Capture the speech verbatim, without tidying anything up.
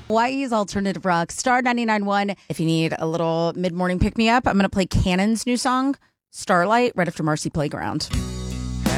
Hawaii's alternative rock, Star ninety-nine point one. If you need a little mid-morning pick-me-up, I'm going to play Cannon's new song, Starlight, right after Marcy Playground.